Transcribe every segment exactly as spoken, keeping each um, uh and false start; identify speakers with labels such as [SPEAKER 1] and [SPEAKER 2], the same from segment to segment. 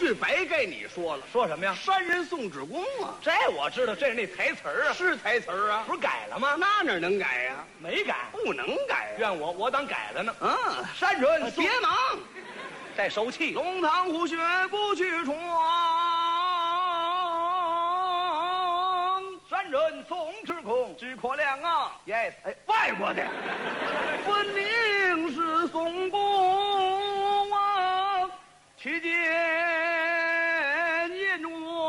[SPEAKER 1] 句白给你说了，
[SPEAKER 2] 说什么呀？
[SPEAKER 1] 山人送纸工啊，
[SPEAKER 2] 这我知道，这是那台词儿啊，
[SPEAKER 1] 是台词儿啊，
[SPEAKER 2] 不是改了吗？
[SPEAKER 1] 那哪能改呀、
[SPEAKER 2] 没改，
[SPEAKER 1] 不能改呀、
[SPEAKER 2] 怨我，我当改了呢。
[SPEAKER 1] 啊！
[SPEAKER 2] 山人
[SPEAKER 1] 别忙，
[SPEAKER 2] 再收气。
[SPEAKER 1] 龙堂虎穴不去闯，
[SPEAKER 2] 山人送之空，
[SPEAKER 1] 只可量啊！
[SPEAKER 2] yes，
[SPEAKER 1] 哎，外国的，分明是宋公啊，去见阎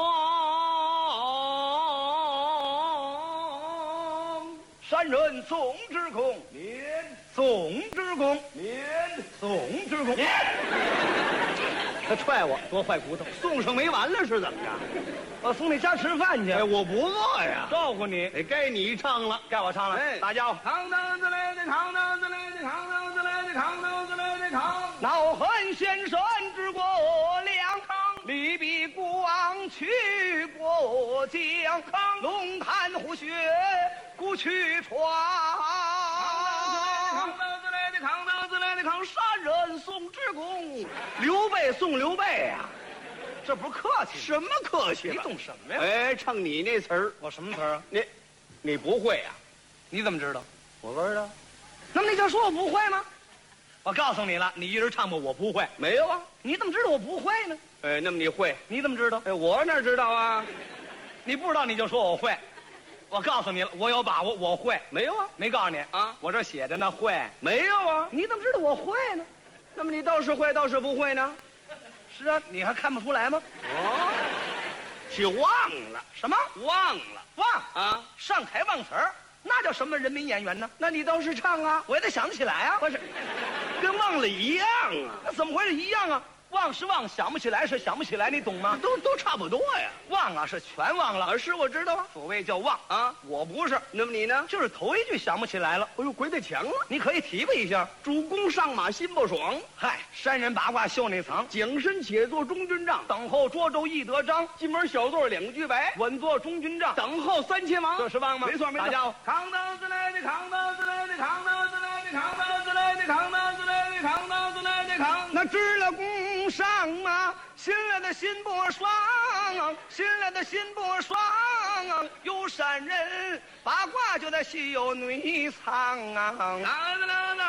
[SPEAKER 1] 王。
[SPEAKER 2] 山人送之空，
[SPEAKER 1] 免
[SPEAKER 2] 送之空，
[SPEAKER 1] 免
[SPEAKER 2] 送之空。
[SPEAKER 1] 免，
[SPEAKER 2] 他踹我，多坏骨头！
[SPEAKER 1] 送上没完了是怎么着？
[SPEAKER 2] 我送你家吃饭去，
[SPEAKER 1] 哎，我不饿呀。
[SPEAKER 2] 照顾你。
[SPEAKER 1] 得该你唱了。
[SPEAKER 2] 该我唱了，
[SPEAKER 1] 哎
[SPEAKER 2] 大家伙
[SPEAKER 1] 扛担子来的扛担子来的扛担子来的扛担子来的扛。
[SPEAKER 2] 恼恨先生之过两康，李比孤王去过江康，龙潭虎穴故去闯。
[SPEAKER 1] 扛担子来的扛担子来的扛，山人送之公，刘备送刘备呀、
[SPEAKER 2] 这不是客气吗？
[SPEAKER 1] 什么客气
[SPEAKER 2] 你
[SPEAKER 1] 了？
[SPEAKER 2] 懂什么呀？
[SPEAKER 1] 哎，唱你那词儿，
[SPEAKER 2] 我什么词儿啊？
[SPEAKER 1] 你你不会呀、
[SPEAKER 2] 你怎么知道？
[SPEAKER 1] 我不知道，
[SPEAKER 2] 那么你就说我不会吗？我告诉你了，你一直唱吧，我不会。
[SPEAKER 1] 没有啊。
[SPEAKER 2] 你怎么知道我不会呢？
[SPEAKER 1] 哎，那么你会？
[SPEAKER 2] 你怎么知道？
[SPEAKER 1] 哎，我哪知道啊？
[SPEAKER 2] 你不知道你就说我会。我告诉你了，我有把握，我会。
[SPEAKER 1] 没有啊？
[SPEAKER 2] 没告诉你
[SPEAKER 1] 啊
[SPEAKER 2] 我这写着呢，会。
[SPEAKER 1] 没有啊？
[SPEAKER 2] 你怎么知道我会呢？
[SPEAKER 1] 那么你倒是会，倒是不会呢？
[SPEAKER 2] 是啊，你还看不出来吗？
[SPEAKER 1] 哦，是忘了，
[SPEAKER 2] 什么
[SPEAKER 1] 忘了
[SPEAKER 2] 忘
[SPEAKER 1] 啊？
[SPEAKER 2] 上台忘词儿，那叫什么人民演员呢？
[SPEAKER 1] 那你倒是唱啊？
[SPEAKER 2] 我也得想得起来啊。
[SPEAKER 1] 不是，跟忘了一样啊，
[SPEAKER 2] 那怎么回事？一样啊，忘是忘，想不起来是想不起来，你懂吗？
[SPEAKER 1] 都都差不多呀。
[SPEAKER 2] 忘啊是全忘了，
[SPEAKER 1] 啊，是我知道啊。
[SPEAKER 2] 所谓叫忘。
[SPEAKER 1] 啊，
[SPEAKER 2] 我不是，
[SPEAKER 1] 那么你呢？
[SPEAKER 2] 就是头一句想不起来了。
[SPEAKER 1] 哎呦，鬼打墙了！
[SPEAKER 2] 你可以提拔一下。
[SPEAKER 1] 主公上马心不爽，
[SPEAKER 2] 嗨，山人八卦袖内藏，
[SPEAKER 1] 景深且作中军帐，
[SPEAKER 2] 等候涿州易得章，
[SPEAKER 1] 进门小座两句白，
[SPEAKER 2] 稳坐中军帐。
[SPEAKER 1] 等候三千王。
[SPEAKER 2] 这是忘吗？
[SPEAKER 1] 没错没错。
[SPEAKER 2] 大家伙，
[SPEAKER 1] 扛担子来的扛担子来的扛担子来的扛担子来的扛担子来的扛担子来的扛。
[SPEAKER 2] 那知了弓上马，心了的心不爽，心了的心不爽。有山人八卦就在西游内藏啊。
[SPEAKER 1] 啦啦啦啦。